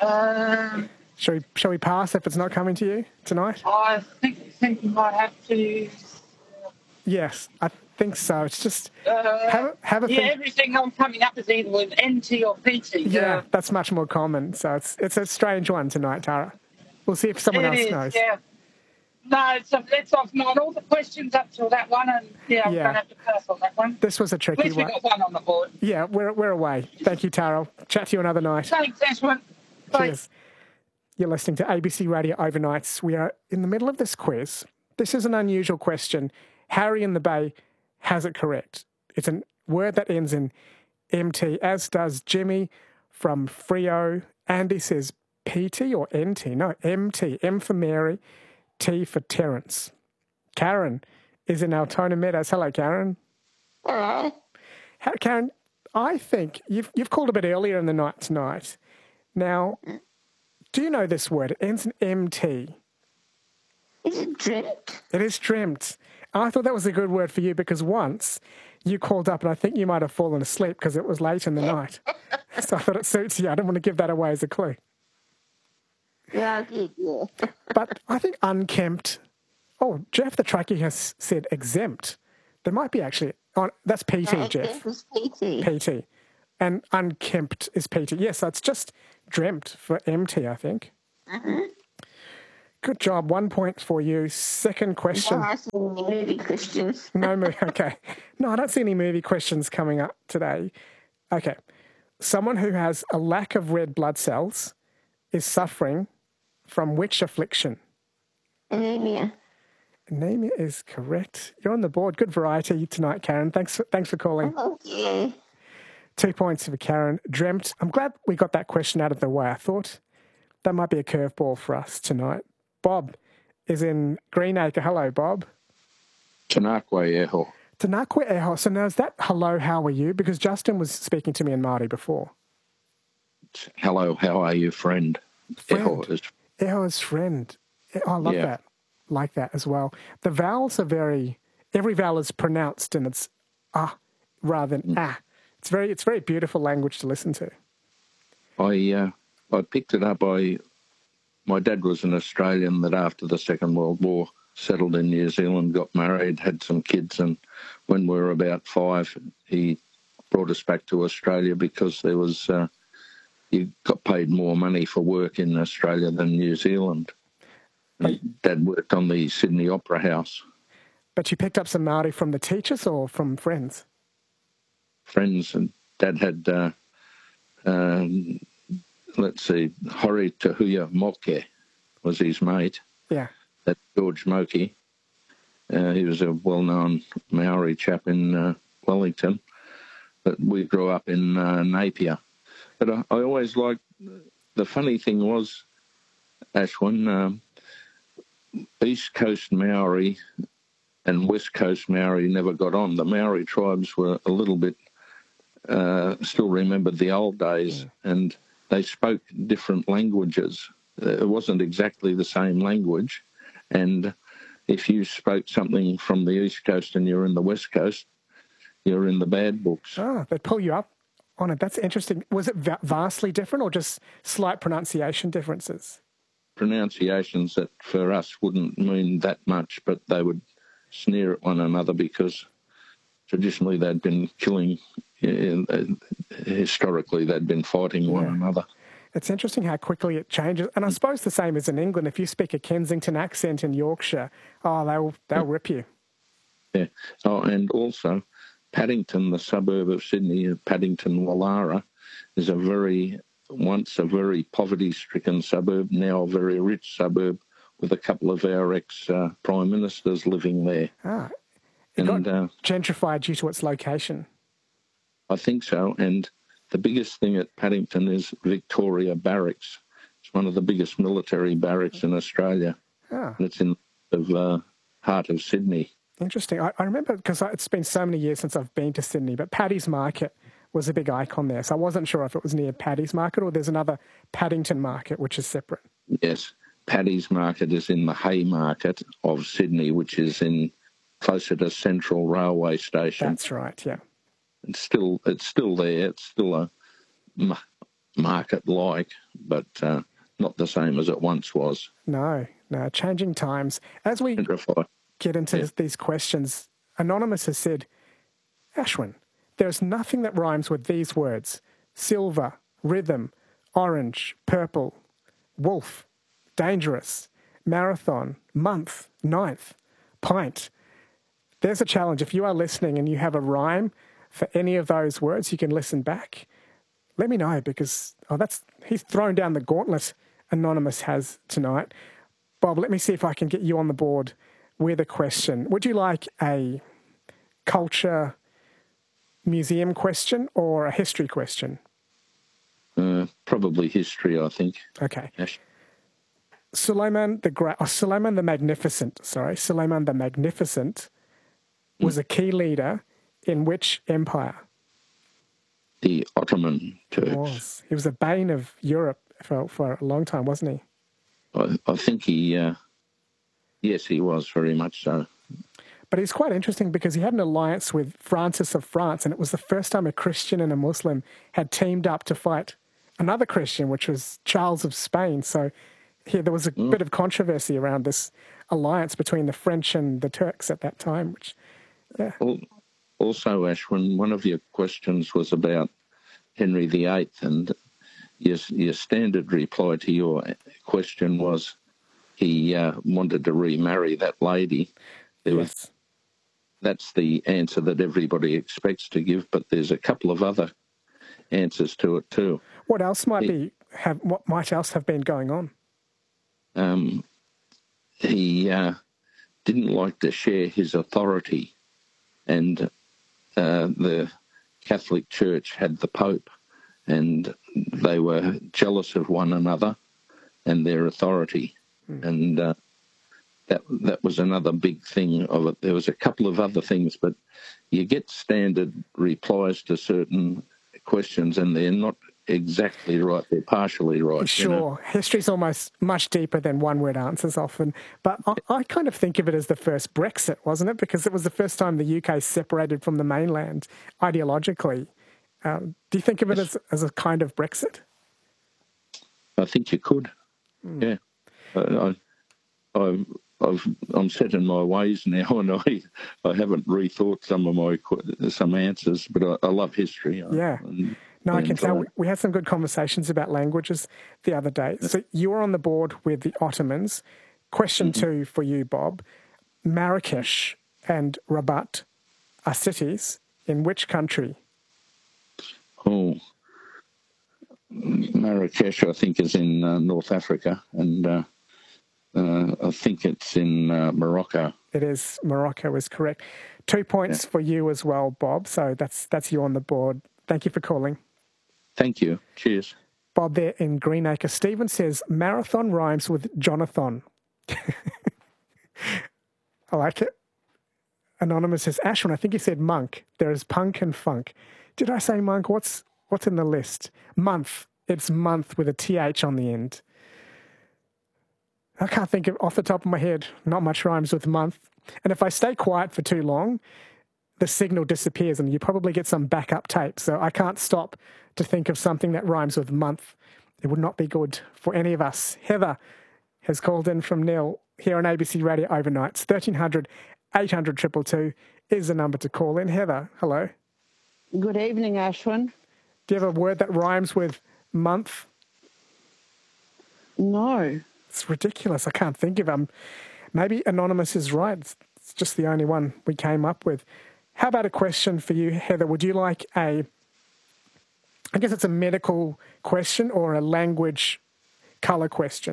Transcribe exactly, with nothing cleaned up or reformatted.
Um, Shall we, shall we pass if it's not coming to you tonight? I think, think you might have to... Yes, I think so. It's just Uh, have a, have a yeah, think. everything I'm coming up is either with N T or P T. Yeah, Uh, that's much more common. So it's it's a strange one tonight, Tara. We'll see if someone it else is, knows. yeah. No, it's, a, it's off mine. All the questions up till that one, and yeah, I'm Yeah. going to have to pass on that one. This was a At tricky least we one. got one on the board. Yeah, we're we're away. Thank you, Tara. Chat to you another night. Thanks, Ashwin. Bye. Cheers. You're listening to A B C Radio Overnights. We are in the middle of this quiz. This is an unusual question. Harry in the Bay has it correct. It's a word that ends in M T, as does Jimmy from Frio. Andy says P T or N T? No, M T. M for Mary, T for Terence. Karen is in Altona Meadows. Hello, Karen. Hello. How, Karen, I think you've you've called a bit earlier in the night tonight. Now, do you know this word? It ends in M T. Is it dreamt? It is dreamt. I thought that was a good word for you because once you called up and I think you might have fallen asleep because it was late in the night. So I thought it suits you. I don't want to give that away as a clue. Yeah, I did, yeah. But I think unkempt. Oh, Jeff the Truckie has said exempt. There might be actually. Oh, that's P T, No, Jeff. it was P T. P T. And unkempt is P T. Yes, that's just dreamt for M T, I think. Mm-hmm. Good job. One point for you. Second question. Don't ask me any movie questions. No movie. Okay. No, I don't see any movie questions coming up today. Okay. Someone who has a lack of red blood cells is suffering from which affliction? Anemia. Anemia is correct. You're on the board. Good variety tonight, Karen. Thanks for, thanks for calling. Oh, yeah. Two points for Karen. Dreamt. I'm glad we got that question out of the way. I thought that might be a curveball for us tonight. Bob is in Greenacre. Hello, Bob. Tanakwa eho. Tanakwa eho. So now is that hello, how are you? Because Justin was speaking to me in Māori before. Hello, how are you, friend? Friend. Eho is, Eho is friend. Oh, I love Yeah. that. Like that as well. The vowels are very, every vowel is pronounced and it's ah rather than ah. It's very, it's very beautiful language to listen to. I uh, I picked it up. I my dad was an Australian that after the Second World War settled in New Zealand, got married, had some kids, and when we were about five, he brought us back to Australia because there was uh, you got paid more money for work in Australia than New Zealand. And Dad worked on the Sydney Opera House. But you picked up some Māori from the teachers or from friends? Friends, and Dad had, uh, um, let's see, Hori Tahuya Moke was his mate. Yeah. That's George Moki. Uh, he was a well-known Maori chap in uh, Wellington. But we grew up in uh, Napier. But I, I always liked, the funny thing was, Ashwin, um, East Coast Maori and West Coast Maori never got on. The Maori tribes were a little bit, uh, still remembered the old days, yeah. And they spoke different languages. It wasn't exactly the same language. And if you spoke something from the East Coast and you're in the West Coast, you're in the bad books. Oh, they'd pull you up on it. That's interesting. Was it vastly different or just slight pronunciation differences? Pronunciations that for us wouldn't mean that much, but they would sneer at one another because traditionally they'd been killing, historically they'd been fighting one Yeah. another. It's interesting how quickly it changes. And I suppose the same as in England. If you speak a Kensington accent in Yorkshire, oh, they'll, they'll rip you. Yeah. Oh, and also Paddington, the suburb of Sydney, Paddington Wallara, is a very, once a very poverty-stricken suburb, now a very rich suburb with a couple of our ex-prime ministers living there. Ah, it and got uh, gentrified due to its location. I think so. And the biggest thing at Paddington is Victoria Barracks. It's one of the biggest military barracks in Australia. Ah. And it's in the uh, heart of Sydney. Interesting. I, I remember, because it's been so many years since I've been to Sydney, but Paddy's Market was a big icon there. So I wasn't sure if it was near Paddy's Market or there's another Paddington Market, which is separate. Yes. Paddy's Market is in the Haymarket of Sydney, which is in closer to Central Railway Station. That's right, yeah. It's still, it's still there. It's still a ma- market-like, but uh, not the same as it once was. No, no, changing times. As we Gentrified. get into Yeah. these questions, Anonymous has said, Ashwin, there's nothing that rhymes with these words: silver, rhythm, orange, purple, wolf, dangerous, marathon, month, ninth, pint. There's a challenge. If you are listening and you have a rhyme for any of those words, you can listen back. Let me know, because oh, that's he's thrown down the gauntlet Anonymous has tonight. Bob, let me see if I can get you on the board with a question. Would you like a culture museum question or a history question? Uh, probably history, I think. Okay. Ash. Suleiman the Great, oh, Suleiman the Magnificent, sorry, Suleiman the Magnificent was a key leader in which empire? The Ottoman Turks. He was. He was a bane of Europe for, for a long time, wasn't he? I, I think he, uh, yes, he was very much so. But he's quite interesting because he had an alliance with Francis of France, and it was the first time a Christian and a Muslim had teamed up to fight another Christian, which was Charles of Spain. So here there was a Mm. bit of controversy around this alliance between the French and the Turks at that time, which, yeah. Al- Also, Ashwin, one of your questions was about Henry the Eighth, and your, your standard reply to your question was he uh, wanted to remarry that lady. There was, Yes. that's the answer that everybody expects to give, but there's a couple of other answers to it too. What else might He- be have what might else have been going on? Um, he uh, didn't like to share his authority, and uh, the Catholic Church had the Pope, and they were jealous of one another and their authority. Mm. And uh, that that was another big thing of it. There was a couple of other things, but you get standard replies to certain questions, and they're not exactly right. They're partially right. Sure. You know? History's almost much deeper than one-word answers often. But I, I kind of think of it as the first Brexit, wasn't it? Because it was the first time the U K separated from the mainland ideologically. Um, do you think of it as, as a kind of Brexit? I think you could. Mm. Yeah. I, I, I've, I'm set in my ways now, and I, I haven't rethought some of my some answers, but I, I love history. Yeah. I, No, I can tell. We, we had some good conversations about languages the other day. So you were on the board with the Ottomans. Question mm-hmm. two for you, Bob. Marrakesh and Rabat are cities in which country? Oh, Marrakesh, I think, is in uh, North Africa, and uh, uh, I think it's in uh, Morocco. It is. Morocco is correct. Two points yeah. for you as well, Bob. So that's that's you on the board. Thank you for calling. Thank you. Cheers. Bob there in Greenacre. Stephen says, marathon rhymes with Jonathan. I like it. Anonymous says, Ashwin, I think you said monk. There is punk and funk. Did I say monk? What's what's in the list? Month. It's month with a T H on the end. I can't think of, off the top of my head, not much rhymes with month. And if I stay quiet for too long, the signal disappears and you probably get some backup tape. So I can't stop to think of something that rhymes with month. It would not be good for any of us. Heather has called in from Neil here on A B C Radio Overnights. thirteen hundred, eight hundred, two two two is the number to call in. Heather, hello. Good evening, Ashwin. Do you have a word that rhymes with month? No. It's ridiculous. I can't think of them. Maybe Anonymous is right. It's, it's just the only one we came up with. How about a question for you, Heather? Would you like a, I guess it's a medical question or a language colour question?